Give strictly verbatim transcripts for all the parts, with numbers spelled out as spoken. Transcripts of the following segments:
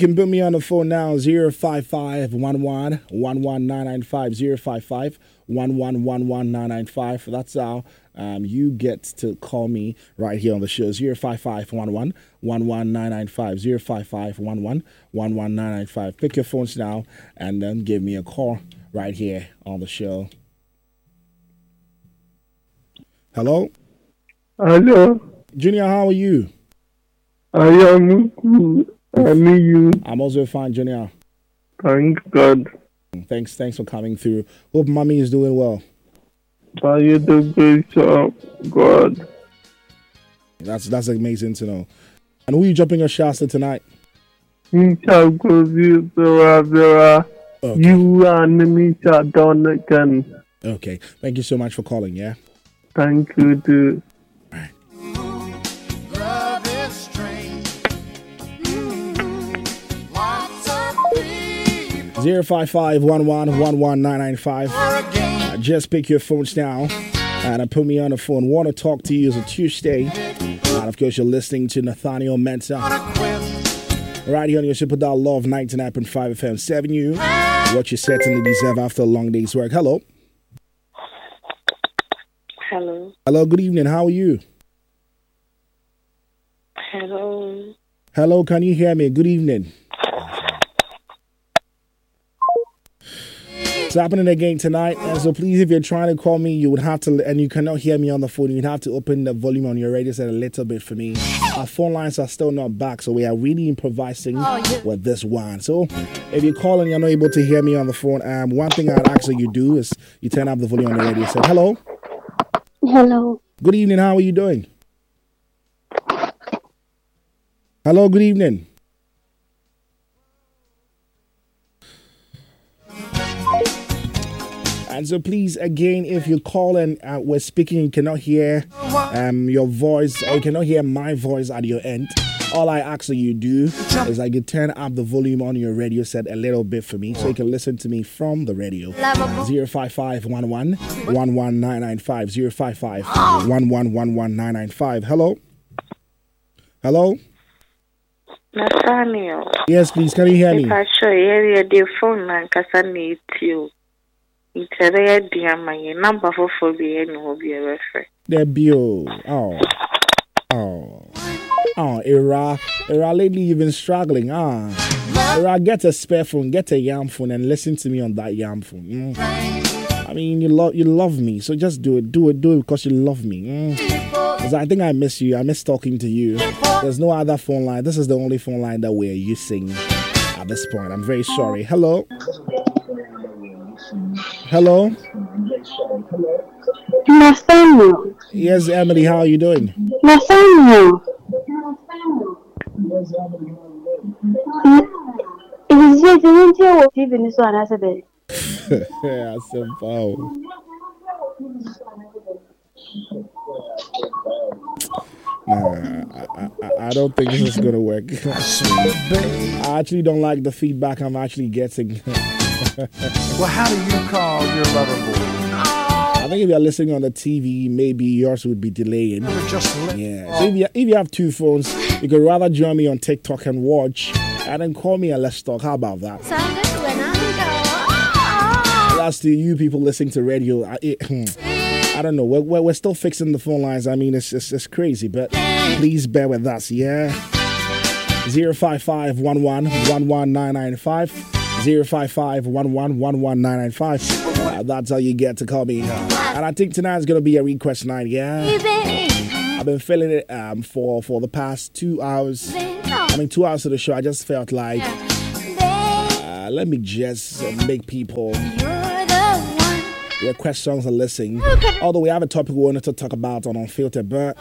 can put me on the phone now, zero five five one one one one nine nine five, zero five five one one one one nine nine five. That's how um, you get to call me right here on the show, zero five five one one one one nine nine five, zero five five one one one one nine nine five. Pick your phones now and then give me a call right here on the show. Hello? Hello. Junior, how are you? I am good. I need you. I'm also fine, Junior. Thank God. Thanks, thanks for coming through. Hope mommy is doing well. Are you the great job, God? That's that's amazing to know. And who are you dropping your shots to tonight? Misha Gozi Zera Zera. You and Misha Donegan. Okay. Thank you so much for calling, yeah? Thank you, dude. Zero five five one one one one nine nine five. Uh, just pick your phones now and uh, put me on the phone. Want to talk to you as a Tuesday. And of course, you're listening to Nathaniel Mensah right here on your Super Dial Love ninety-nine point five F M. seven U. What you certainly deserve after a long day's work. Hello. Hello. Hello. Good evening. How are you? Hello. Hello. Can you hear me? Good evening. It's happening again tonight, and so please, if you're trying to call me, you would have to, and you cannot hear me on the phone, you'd have to open the volume on your radio set a little bit for me. Our phone lines are still not back, so we are really improvising oh, yeah. with this one. So if you call and you're not able to hear me on the phone, um, one thing I'd actually you do is you turn up the volume on the radio set. Hello. Hello. Good evening. How are you doing? Hello. Good evening. And so please, again, if you call and uh, we're speaking, you cannot hear um, your voice or you cannot hear my voice at your end, all I ask that you do is I can turn up the volume on your radio set a little bit for me so you can listen to me from the radio. zero five five one one one one nine nine five, zero five five one one one one nine nine five. Hello? Hello? Nathaniel. Yes, please. Can you hear me? If I show you the phone, I can need you. It's a rare dear my number for phobia and will be a reference. There be oh oh oh oh Era Era lately you've been struggling ah Era get a spare phone, get a yam phone and listen to me on that yam phone. Mm. I mean you love you love me, so just do it do it do it because you love me. Mm. Because I think I miss you. I miss talking to you. There's no other phone line. This is the only phone line that we're using at this point. I'm very sorry. Hello. Hello? Nathaniel. Yes, Emily, how are you doing? Nathaniel. It was just an interview even this one. I said it. Yeah, simple. Nah, I, I, I don't think this is going to work. I actually don't like the feedback I'm actually getting. Well, how do you call your lover boy? I think if you're listening on the T V, maybe yours would be delaying. Yeah. So if you, if you have two phones, you could rather join me on TikTok and watch, and then call me and let's talk. How about that? That's to you people listening to radio. I, it, I don't know. We're, we're, we're still fixing the phone lines. I mean, it's, it's, it's crazy, but please bear with us, yeah? zero five five one one one one nine nine five. zero five five one one one one nine nine five. Uh, that's how you get to call me. And I think tonight's going to be a request night, yeah? I've been feeling it um, for, for the past two hours. I mean, two hours of the show, I just felt like, uh, let me just uh, make people request songs and listen. Although we have a topic we wanted to talk about on Unfiltered, but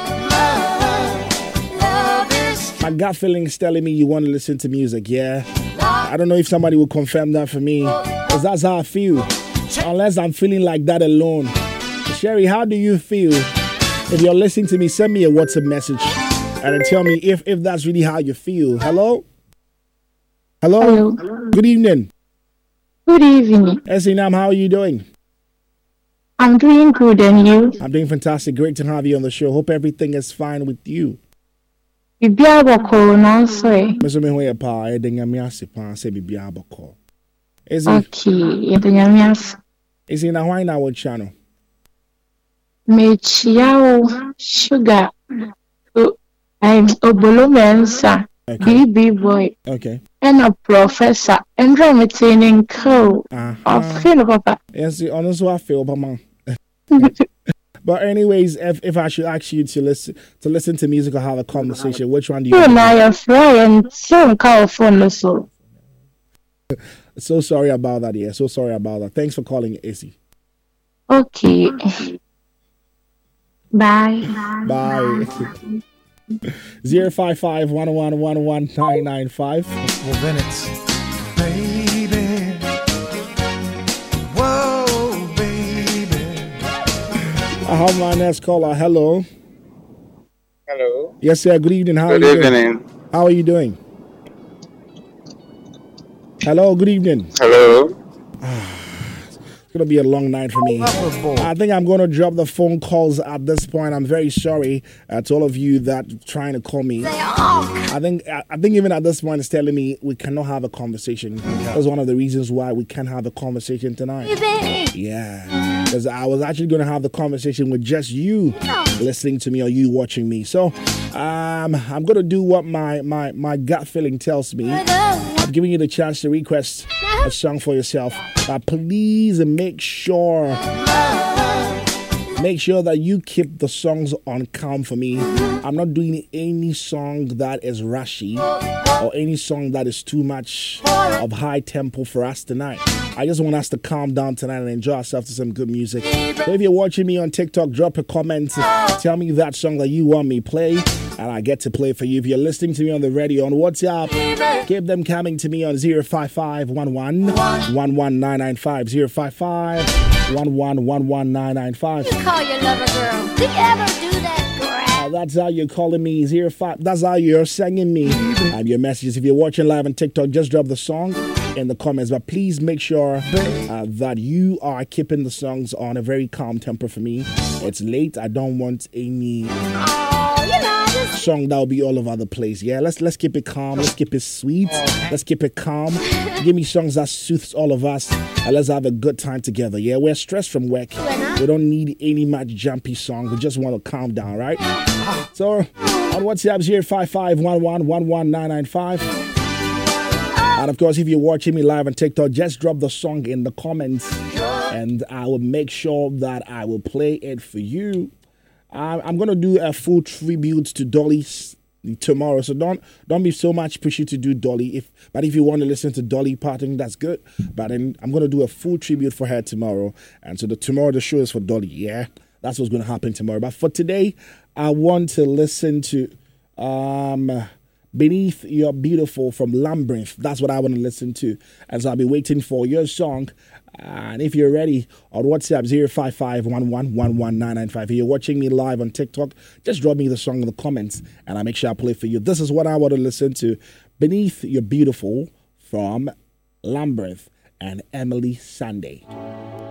my gut feeling is telling me you want to listen to music, yeah? I don't know if somebody will confirm that for me, because that's how I feel. Unless I'm feeling like that alone. Sherry, how do you feel? If you're listening to me, send me a WhatsApp message and then tell me if, if that's really how you feel. Hello? Hello? Hello? Good evening. Good evening. Esinam, how are you doing? I'm doing good, and you? I'm doing fantastic. Great to have you on the show. Hope everything is fine with you. Bibia boko no so e. Me so me ho ye pa e de nyame ase pa se bibia boko. Is it Okay, ye de nyame as. is it na why na what channel? Me chiao sugar. O I'm obolo mensa. Okay. B B boy. Okay. And a professor. And retaining co. Uh-huh. Of feel papa. Yes, honestly I feel but man. But anyways, if, if I should ask you to listen to listen to music or have a conversation, which one do you You want? na your friend so call phone so. So sorry about that, yeah. So sorry about that. Thanks for calling, Izzy. Okay. Bye. Bye. Zero five five one one one one nine nine five. Well, then it's baby. Whoa, baby. I have my next caller. Hello. Hello. Yes, sir. Good evening. How Good are you doing? evening. How are you doing? Hello. Good evening. Hello. It's gonna be a long night for me. Lover boy. I think I'm gonna drop the phone calls at this point. I'm very sorry uh, to all of you that trying to call me. I think I, I think even at this point it's telling me we cannot have a conversation. That's one of the reasons why we can't have a conversation tonight. Yeah, because I was actually gonna have the conversation with just you listening to me or you watching me. So um, I'm gonna do what my my my gut feeling tells me. I'm giving you the chance to request a song for yourself. But please make sure, make sure that you keep the songs on count for me. I'm not doing any song that is rushy or any song that is too much of high tempo for us tonight. I just want us to calm down tonight and enjoy ourselves to some good music. So if you're watching me on TikTok, drop a comment. Tell me that song that you want me play, and I get to play for you. If you're listening to me on the radio on WhatsApp, keep them coming to me on zero five five one one one one nine nine five, zero five five one one one one nine nine five. Call your lover girl. Did you ever do that, girl? Uh, that's how you're calling me, zero five. That's how you're sending me um, your messages. If you're watching live on TikTok, just drop the song in the comments. But please make sure uh, that you are keeping the songs on a very calm tempo for me. It's late. I don't want any Oh, you know, just song that will be all over the place. Yeah, let's let's keep it calm. Let's keep it sweet. Let's keep it calm. Give me songs that soothes all of us, and let's have a good time together. Yeah, we're stressed from work. We don't need any much jumpy song. We just want to calm down, right? So on WhatsApp, zero five five one one one one nine nine five. And of course, if you're watching me live on TikTok, just drop the song in the comments, and I will make sure that I will play it for you. I- I'm gonna do a full tribute to Dolly s- tomorrow, so don't don't be so much pushy to do Dolly. If but if you want to listen to Dolly Parton, that's good. But then I'm gonna do a full tribute for her tomorrow, and so the tomorrow the show is for Dolly. Yeah, that's what's gonna happen tomorrow. But for today, I want to listen to um. Beneath You're Beautiful from Labyrinth. That's what I want to listen to. And so I'll be waiting for your song. And if you're ready, on WhatsApp, zero five five one one one one nine nine five. If you're watching me live on TikTok, just drop me the song in the comments and I'll make sure I play for you. This is what I want to listen to. Beneath You're Beautiful from Labyrinth and Emily Sunday.